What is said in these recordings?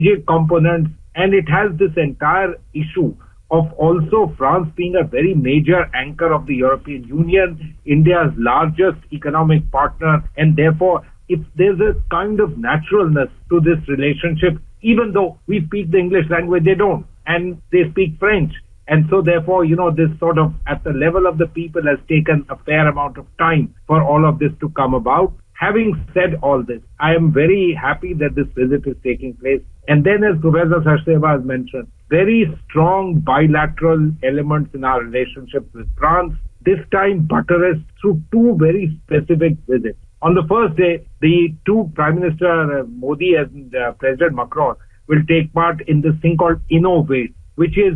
components, and it has this entire issue of also France being a very major anchor of the European Union, India's largest economic partner, and therefore if there's a kind of naturalness to this relationship, even though we speak the English language, they don't, and they speak French. And so therefore, this sort of at the level of the people has taken a fair amount of time for all of this to come about. Having said all this, I am very happy that this visit is taking place. And then, as Professor Sachdeva has mentioned, very strong bilateral elements in our relationship with France, this time buttressed through two very specific visits. On the first day, the two Prime Minister Modi and President Macron will take part in this thing called Innovate, which is,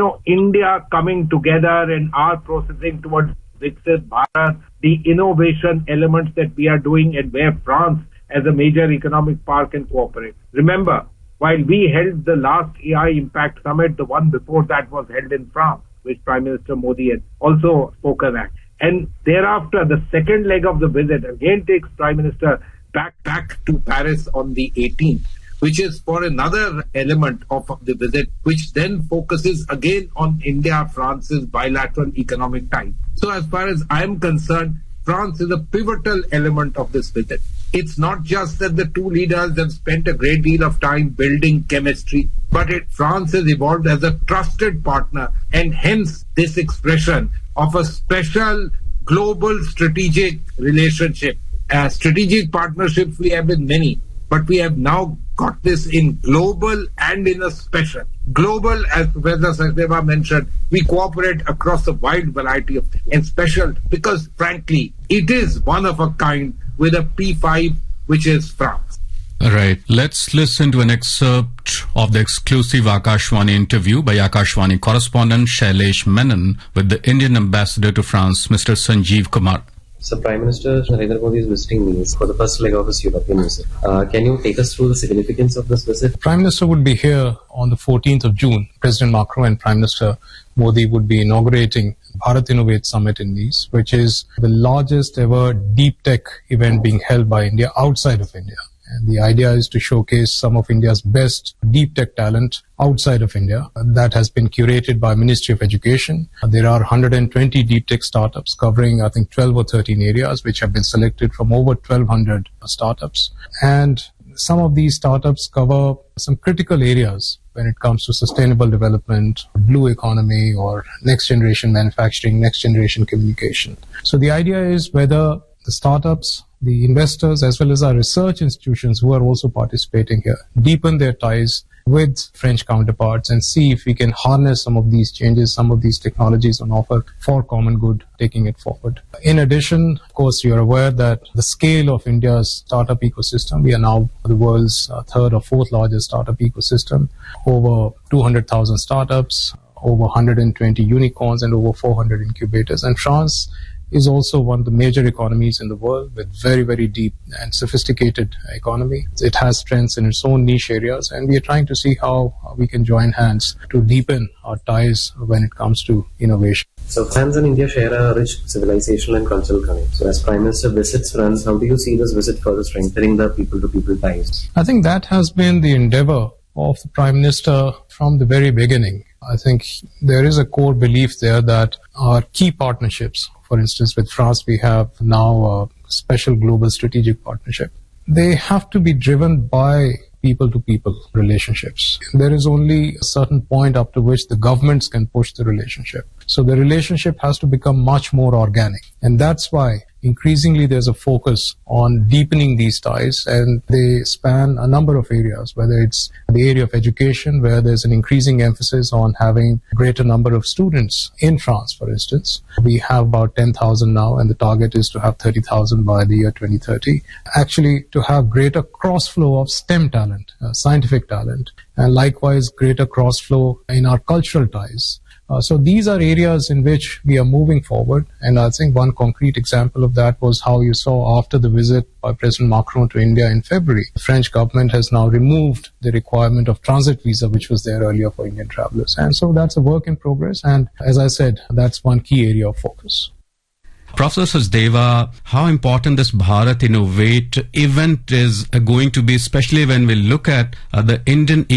India coming together and our processing towards Viksit Bharat, the innovation elements that we are doing and where France as a major economic power can cooperate. Remember, while we held the last AI Impact Summit, the one before that was held in France, which Prime Minister Modi had also spoken at. And thereafter, the second leg of the visit again takes Prime Minister back to Paris on the 18th, which is for another element of the visit, which then focuses again on India-France's bilateral economic ties. So as far as I am concerned, France is a pivotal element of this visit. It's not just that the two leaders have spent a great deal of time building chemistry, but France has evolved as a trusted partner, and hence this expression of a special global strategic relationship. Strategic partnerships we have with many, but we have now got this in global and in a special. Global, as Professor Sachdeva mentioned, we cooperate across a wide variety of things. And special because, frankly, it is one of a kind with a P5, which is France. All right. Let's listen to an excerpt of the exclusive Akashvani interview by Akashvani correspondent Shailesh Menon with the Indian ambassador to France, Mr. Sanjeev Kumar. So Prime Minister Narendra Modi is visiting Nice for the first leg of his European visit. Can you take us through the significance of this visit? Prime Minister would be here on the 14th of June. President Macron and Prime Minister Modi would be inaugurating Bharat Innovate Summit in Nice, which is the largest ever deep tech event being held by India outside of India. And the idea is to showcase some of India's best deep tech talent outside of India. That has been curated by Ministry of Education. There are 120 deep tech startups covering, I think, 12 or 13 areas, which have been selected from over 1,200 startups. And some of these startups cover some critical areas when it comes to sustainable development, blue economy, or next generation manufacturing, next generation communication. So the idea is whether the startups, the investors, as well as our research institutions who are also participating here, deepen their ties with French counterparts and see if we can harness some of these changes, some of these technologies on offer for common good, taking it forward. In addition, of course, you're aware that the scale of India's startup ecosystem, we are now the world's third or fourth largest startup ecosystem, over 200,000 startups, over 120 unicorns, and over 400 incubators. And France is also one of the major economies in the world with very, very deep and sophisticated economy. It has strengths in its own niche areas, and we are trying to see how we can join hands to deepen our ties when it comes to innovation. So France and India share a rich civilizational and cultural connect. So as Prime Minister visits France, how do you see this visit further strengthening the people-to-people ties? I think that has been the endeavor of the Prime Minister from the very beginning. I think there is a core belief there that our key partnerships, for instance, with France, we have now a special global strategic partnership. They have to be driven by people-to-people relationships. There is only a certain point up to which the governments can push the relationship. So the relationship has to become much more organic. And that's why increasingly there's a focus on deepening these ties, and they span a number of areas, whether it's the area of education, where there's an increasing emphasis on having a greater number of students in France, for instance. We have about 10,000 now, and the target is to have 30,000 by the year 2030. Actually, to have greater cross-flow of STEM talent, scientific talent, and likewise greater cross-flow in our cultural ties. So these are areas in which we are moving forward, and I think one concrete example of that was how you saw after the visit by President Macron to India in February. The French government has now removed the requirement of transit visa, which was there earlier for Indian travelers. And so that's a work in progress, and as I said, that's one key area of focus. Professor Sachdeva, how important this Bharat Innovate event is going to be, especially when we look at the Indian